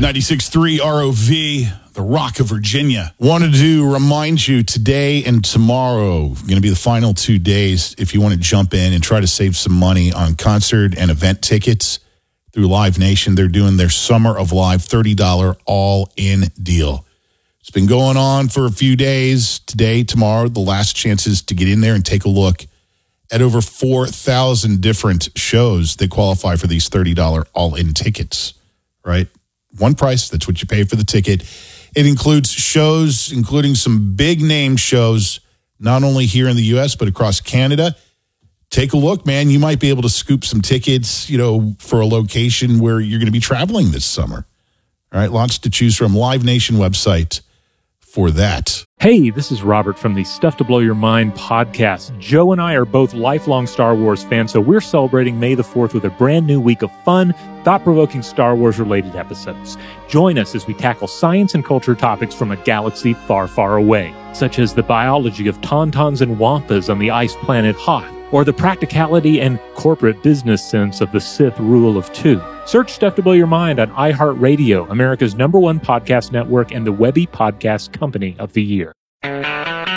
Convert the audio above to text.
96.3 ROV, the Rock of Virginia. Wanted to remind you today and tomorrow, going to be the final 2 days, if you want to jump in and try to save some money on concert and event tickets through Live Nation. They're doing their Summer of Live $30 all-in deal. It's been going on for a few days. Today, tomorrow, the last chances to get in there and take a look at over 4,000 different shows that qualify for these $30 all-in tickets, right? One price, that's what you pay for the ticket. It includes shows, including some big-name shows, not only here in the U.S., but across Canada. Take a look, man. You might be able to scoop some tickets, for a location where you're going to be traveling this summer. All right, lots to choose from. Live Nation website for that. Hey, this is Robert from the Stuff to Blow Your Mind podcast. Joe and I are both lifelong Star Wars fans, so we're celebrating May the 4th with a brand new week of fun, thought-provoking Star Wars-related episodes. Join us as we tackle science and culture topics from a galaxy far, far away, such as the biology of tauntauns and wampas on the ice planet Hoth, or the practicality and corporate business sense of the Sith rule of two. Search Stuff to Blow Your Mind on iHeartRadio, America's #1 podcast network and the Webby Podcast Company of the Year.